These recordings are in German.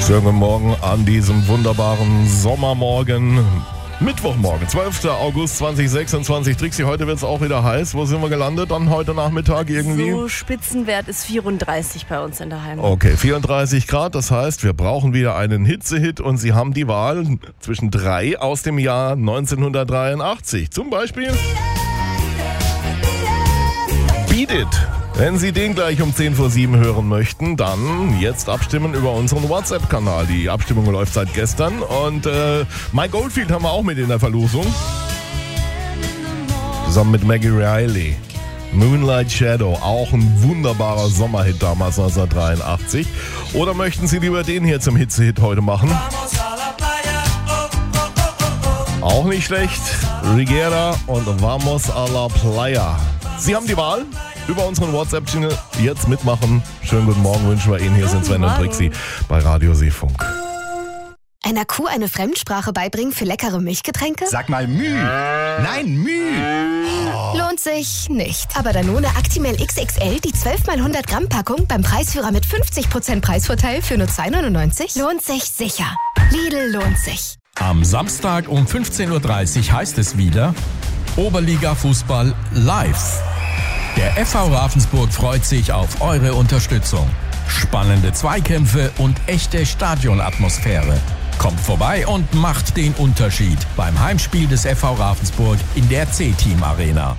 Schönen guten Morgen an diesem wunderbaren Sommermorgen. Mittwochmorgen, 12. August 2026. Trixi, heute wird es auch wieder heiß. Wo sind wir gelandet dann heute Nachmittag irgendwie? So, Spitzenwert ist 34 bei uns in der Heimat. Okay, 34 Grad, das heißt, wir brauchen wieder einen Hitzehit und Sie haben die Wahl zwischen 3 aus dem Jahr 1983. Zum Beispiel Beat It. Wenn Sie den gleich um 10 vor 7 hören möchten, dann jetzt abstimmen über unseren WhatsApp-Kanal. Die Abstimmung läuft seit gestern und Mike Oldfield haben wir auch mit in der Verlosung. Zusammen mit Maggie Reilly. Moonlight Shadow, auch ein wunderbarer Sommerhit damals 1983. Oder möchten Sie lieber den hier zum Hitzehit heute machen? Auch nicht schlecht. Rigera und Vamos a la Playa. Sie haben die Wahl. Über unseren WhatsApp-Channel jetzt mitmachen. Schönen guten Morgen wünschen wir Ihnen. Hier sind Sven und Trixi bei Radio Seefunk. Einer Kuh eine Fremdsprache beibringen für leckere Milchgetränke? Sag mal Müh. Nein, Müh. Lohnt sich nicht. Aber Danone Actimel XXL, die 12x100 Gramm Packung beim Preisführer mit 50% Preisvorteil für nur 2,99? Lohnt sich sicher. Lidl lohnt sich. Am Samstag um 15.30 Uhr heißt es wieder Oberliga-Fußball live. Der FV Ravensburg freut sich auf eure Unterstützung. Spannende Zweikämpfe und echte Stadionatmosphäre. Kommt vorbei und macht den Unterschied beim Heimspiel des FV Ravensburg in der C-Team Arena.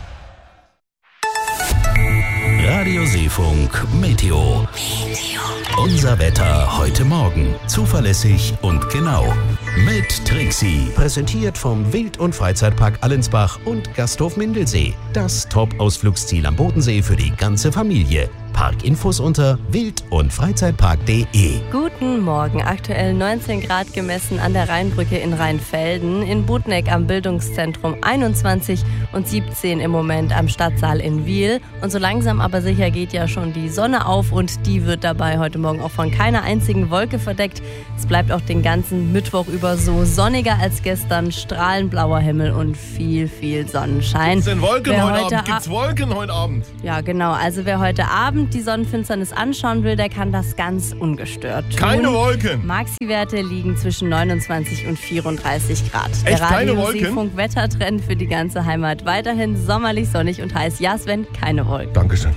Radio Seefunk Meteo. Unser Wetter heute Morgen. Zuverlässig und genau. Mit Trixi. Präsentiert vom Wild- und Freizeitpark Allensbach und Gasthof Mindelsee. Das Top-Ausflugsziel am Bodensee für die ganze Familie. Parkinfos unter wild- und freizeitpark.de. Guten Morgen. Aktuell 19 Grad gemessen an der Rheinbrücke in Rheinfelden, in Budneck am Bildungszentrum 21 und 17 im Moment am Stadtsaal in Wiel. Und so langsam aber sicher geht ja schon die Sonne auf und die wird dabei heute Morgen auch von keiner einzigen Wolke verdeckt. Es bleibt auch den ganzen Mittwoch über so sonniger als gestern, strahlend blauer Himmel und viel, viel Sonnenschein. Gibt's denn Wolken heute Abend? Gibt's Wolken heute Abend? Ja, genau. Also wer heute Abend die Sonnenfinsternis anschauen will, der kann das ganz ungestört tun. Keine Wolken. Maxi-Werte liegen zwischen 29 und 34 Grad. Echt, Der keine Wolken? Radio-Seefunk-Wettertrend für die ganze Heimat. Weiterhin sommerlich, sonnig und heiß. Ja, Sven, keine Wolken. Dankeschön.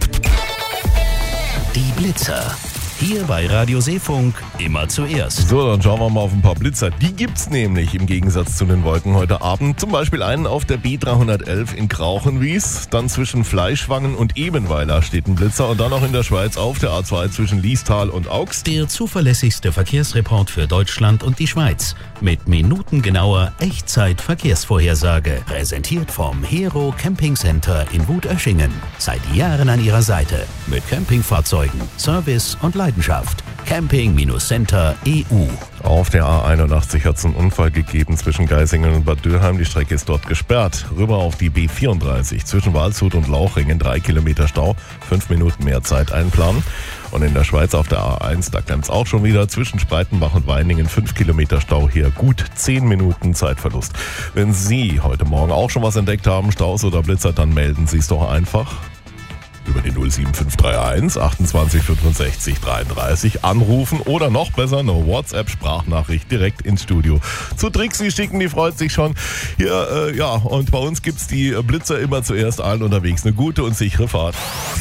Die Blitzer. Hier bei Radio Seefunk immer zuerst. So, dann schauen wir mal auf ein paar Blitzer. Die gibt's nämlich im Gegensatz zu den Wolken heute Abend. Zum Beispiel einen auf der B311 in Krauchenwies. Dann zwischen Fleischwangen und Ebenweiler steht ein Blitzer. Und dann noch in der Schweiz auf der A2 zwischen Liestal und Augs. Der zuverlässigste Verkehrsreport für Deutschland und die Schweiz. Mit minutengenauer Echtzeit-Verkehrsvorhersage. Präsentiert vom Hero Camping Center in Wutöschingen. Seit Jahren an Ihrer Seite. Mit Campingfahrzeugen, Service und Leidenschaft. Camping-Center EU. Auf der A81 hat es einen Unfall gegeben zwischen Geisingen und Bad Dürheim. Die Strecke ist dort gesperrt. Rüber auf die B34 zwischen Waldshut und Lauchringen 3 Kilometer Stau. 5 Minuten mehr Zeit einplanen. Und in der Schweiz auf der A1, da klemmt es auch schon wieder zwischen Spreitenbach und Weiningen 5 Kilometer Stau. Hier gut 10 Minuten Zeitverlust. Wenn Sie heute Morgen auch schon was entdeckt haben, Staus oder Blitzer, dann melden Sie es doch einfach. Über die 07531 28 65 33 anrufen oder noch besser eine WhatsApp-Sprachnachricht direkt ins Studio. Zu Trixi schicken, die freut sich schon. Hier, ja, und bei uns gibt's die Blitzer immer zuerst allen unterwegs. Eine gute und sichere Fahrt.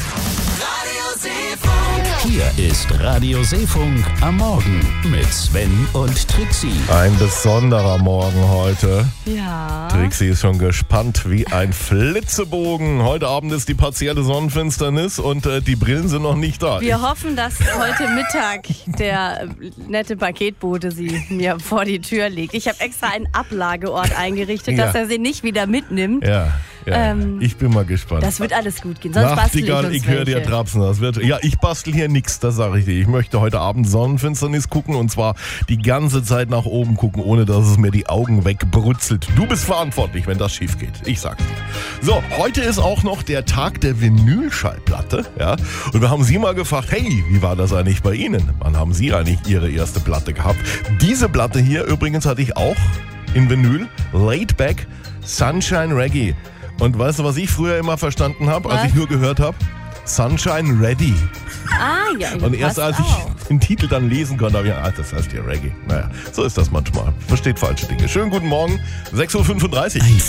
Hier ist Radio Seefunk am Morgen mit Sven und Trixi. Ein besonderer Morgen heute. Ja. Trixi ist schon gespannt wie ein Flitzebogen. Heute Abend ist die partielle Sonnenfinsternis und die Brillen sind noch nicht da. Wir hoffen, dass heute Mittag der nette Paketbote sie mir vor die Tür legt. Ich habe extra einen Ablageort eingerichtet, dass er sie nicht wieder mitnimmt. Ja. Ich bin mal gespannt. Das wird alles gut gehen. Sonst bastel ich uns ich höre dir trapsen. Ich bastel hier nichts, das sage ich dir. Ich möchte heute Abend Sonnenfinsternis gucken und zwar die ganze Zeit nach oben gucken, ohne dass es mir die Augen wegbrutzelt. Du bist verantwortlich, wenn das schief geht. Ich sag's dir. So, heute ist auch noch der Tag der Vinylschallplatte. Ja? Und wir haben Sie mal gefragt, hey, wie war das eigentlich bei Ihnen? Wann haben Sie eigentlich Ihre erste Platte gehabt? Diese Platte hier übrigens hatte ich auch in Vinyl. Laid Back Sunshine Reggae. Und weißt du, was ich früher immer verstanden habe, als ich nur gehört habe? Sunshine Ready. Ah, ja. Und erst als ich den Titel dann lesen konnte, habe ich das heißt ja Reggae. Naja, so ist das manchmal. Versteht falsche Dinge. Schönen guten Morgen, 6.35 Uhr.